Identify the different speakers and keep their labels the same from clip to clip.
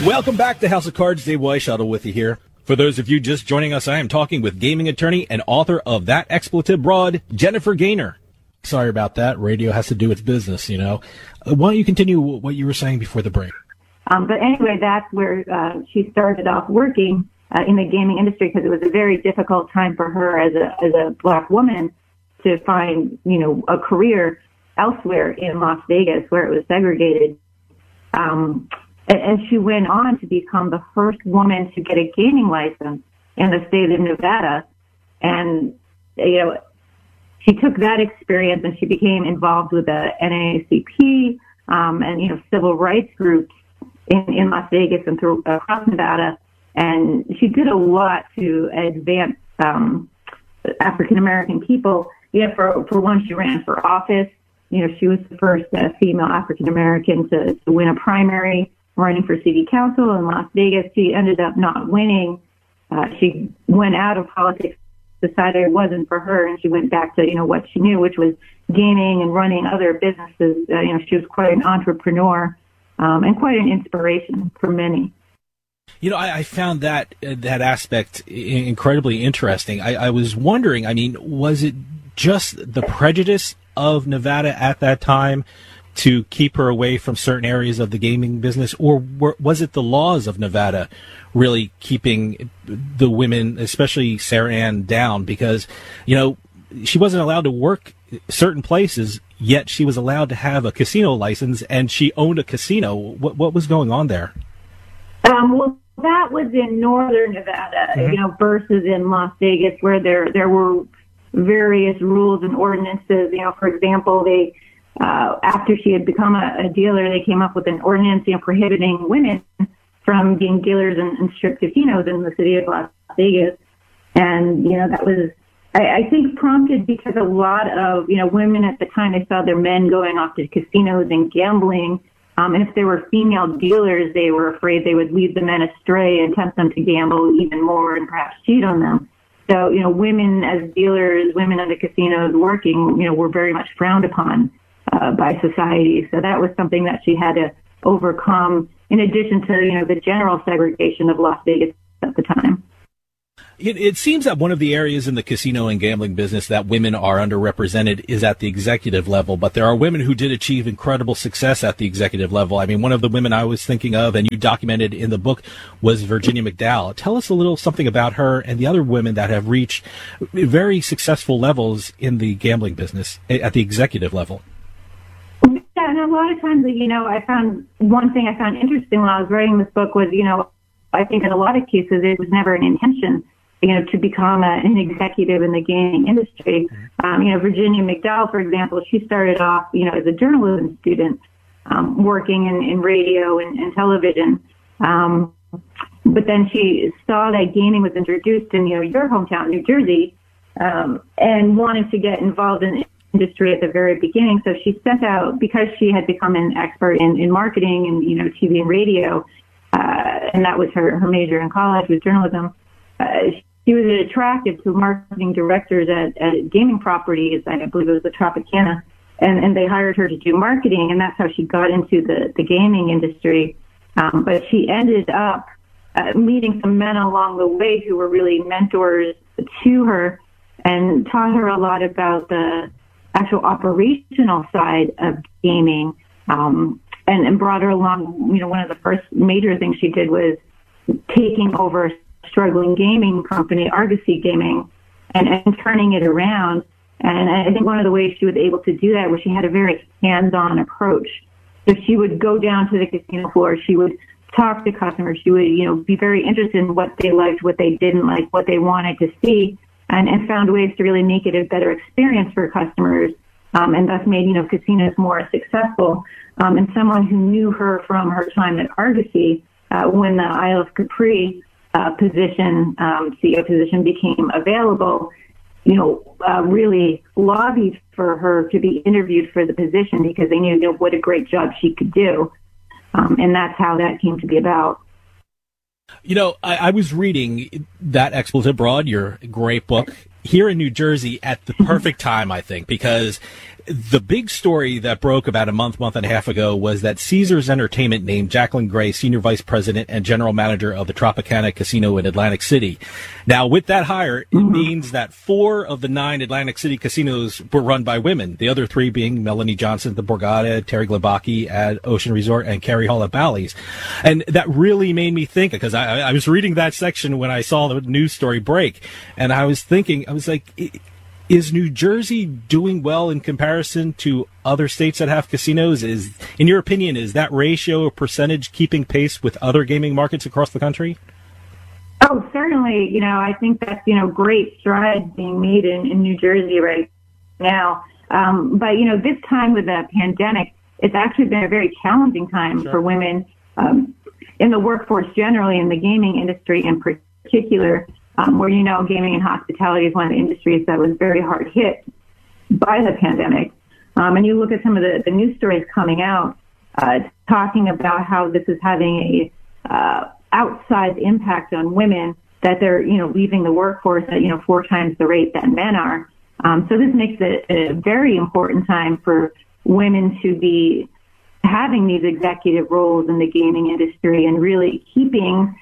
Speaker 1: Welcome back to House of Cards. Dave Weishuttle with you here. For those of you just joining us, I am talking with gaming attorney and author of That Expletive Broad, Jennifer Gaynor. Sorry about that. Radio has to do its business, you know. Why don't you continue what you were saying before the break?
Speaker 2: But anyway, that's where she started off working in the gaming industry, because it was a very difficult time for her as a black woman to find, you know, a career elsewhere in Las Vegas where it was segregated. And she went on to become the first woman to get a gaming license in the state of Nevada. And, you know, she took that experience and she became involved with the NAACP and, you know, civil rights groups in Las Vegas and across Nevada. And she did a lot to advance African-American people. You know, for one, she ran for office. You know, she was the first female African-American to win a primary running for city council in Las Vegas. She ended up not winning. She went out of politics, decided it wasn't for her, and she went back to, you know, what she knew, which was gaming and running other businesses. You know, she was quite an entrepreneur and quite an inspiration for many.
Speaker 1: You know, I found that aspect incredibly interesting. I was wondering, I mean, was it just the prejudice of Nevada at that time to keep her away from certain areas of the gaming business, or was it the laws of Nevada really keeping the women, especially Sarah Ann, down? Because, you know, she wasn't allowed to work certain places, yet she was allowed to have a casino license, and she owned a casino. What was going on there?
Speaker 2: Well, that was in northern Nevada, you know, versus in Las Vegas, where there were various rules and ordinances. You know, for example, they after she had become a dealer, they came up with an ordinance, you know, prohibiting women from being dealers in strip casinos in the city of Las Vegas. And, you know, that was, I think, prompted because a lot of, you know, women at the time, they saw their men going off to casinos and gambling. And if they were female dealers, they were afraid they would lead the men astray and tempt them to gamble even more and perhaps cheat on them. So, you know, women as dealers, women in the casinos working, you know, were very much frowned upon by society. So that was something that she had to overcome, in addition to, you know, the general segregation of Las Vegas at the time.
Speaker 1: It seems that one of the areas in the casino and gambling business that women are underrepresented is at the executive level, but there are women who did achieve incredible success at the executive level. I mean, one of the women I was thinking of, and you documented in the book, was Virginia McDowell. Tell us a little something about her and the other women that have reached very successful levels in the gambling business at the executive level.
Speaker 2: Yeah, and a lot of times, you know, one thing I found interesting while I was writing this book was, you know, I think in a lot of cases it was never an intention, you know, to become an executive in the gaming industry. You know, Virginia McDowell, for example, she started off, you know, as a journalism student, working in radio and television. But then she saw that gaming was introduced in, you know, your hometown, New Jersey, and wanted to get involved in industry at the very beginning. So she sent out, because she had become an expert in marketing and, you know, TV and radio, and that was her major in college, was journalism. She was attracted to marketing directors at gaming properties, I believe it was the Tropicana, and they hired her to do marketing, and that's how she got into the gaming industry. But she ended up meeting some men along the way who were really mentors to her and taught her a lot about the actual operational side of gaming, and brought her along. You know, one of the first major things she did was taking over a struggling gaming company, Argosy Gaming, and turning it around. And I think one of the ways she was able to do that was she had a very hands-on approach. So she would go down to the casino floor, she would talk to customers, she would, you know, be very interested in what they liked, what they didn't like, what they wanted to see, and found ways to really make it a better experience for customers, and thus made, you know, casinos more successful. And someone who knew her from her time at Argosy, when the Isle of Capri CEO position became available, you know, really lobbied for her to be interviewed for the position because they knew, you know, what a great job she could do. And that's how that came to be about.
Speaker 1: You know, I was reading That Expletive Broad, your great book, here in New Jersey at the perfect time, I think, because The big story that broke about a month and a half ago was that Caesars Entertainment named Jacqueline Gray Senior Vice President and General Manager of the Tropicana Casino in Atlantic City. Now, with that hire, it means that 4 of the 9 Atlantic City casinos were run by women, the other 3 being Melanie Johnson at the Borgata, Terry Glebaki at Ocean Resort, and Carrie Hall at Bally's. And that really made me think, because I was reading that section when I saw the news story break, and I was thinking, I was like, is New Jersey doing well in comparison to other states that have casinos? In your opinion, is that ratio or percentage keeping pace with other gaming markets across the country?
Speaker 2: Oh, certainly. I think that's, great strides being made in New Jersey right now. But, this time with the pandemic, it's actually been a very challenging time for women in the workforce generally, in the gaming industry in particular. Where, gaming and hospitality is one of the industries that was very hard hit by the pandemic. And you look at some of the news stories coming out, talking about how this is having a outsized impact on women, that they're, leaving the workforce at, 4 times the rate that men are. So this makes it a very important time for women to be having these executive roles in the gaming industry and really keeping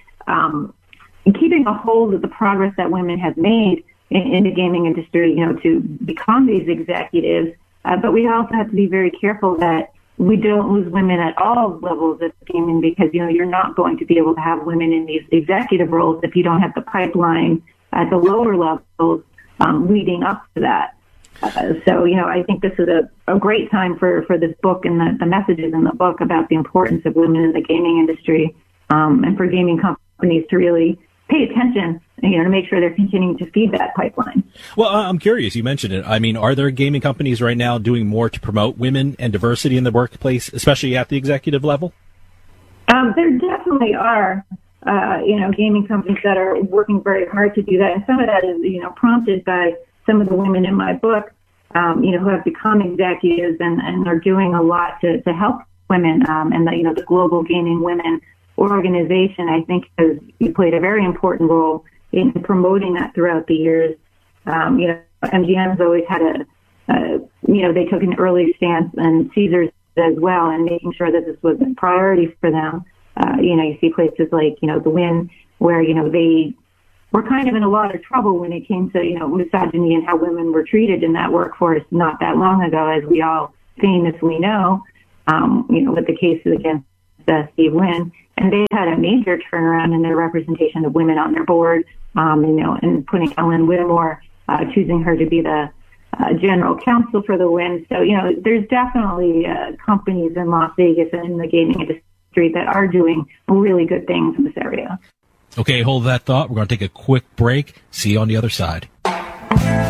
Speaker 2: a hold of the progress that women have made in the gaming industry, to become these executives. But we also have to be very careful that we don't lose women at all levels of gaming, because, you're not going to be able to have women in these executive roles if you don't have the pipeline at the lower levels leading up to that. So, I think this is a great time for this book and the messages in the book about the importance of women in the gaming industry, and for gaming companies to really pay attention, to make sure they're continuing to feed that pipeline.
Speaker 1: Well, I'm curious. You mentioned it. I mean, are there gaming companies right now doing more to promote women and diversity in the workplace, especially at the executive level?
Speaker 2: There definitely are, gaming companies that are working very hard to do that. And some of that is, prompted by some of the women in my book, who have become executives and are doing a lot to help women, and the Global Gaming Women organization, I think, has played a very important role in promoting that throughout the years. MGM's always had they took an early stance, and Caesars as well, and making sure that this was a priority for them. You see places like, the Wynn, where, they were kind of in a lot of trouble when it came to, misogyny and how women were treated in that workforce not that long ago, as we all famously know, with the cases against Steve Wynn. And they had a major turnaround in their representation of women on their board, and putting Ellen Whittemore, choosing her to be the general counsel for the Wynn. So, there's definitely companies in Las Vegas and in the gaming industry that are doing really good things in this area.
Speaker 1: Okay, hold that thought. We're going to take a quick break. See you on the other side.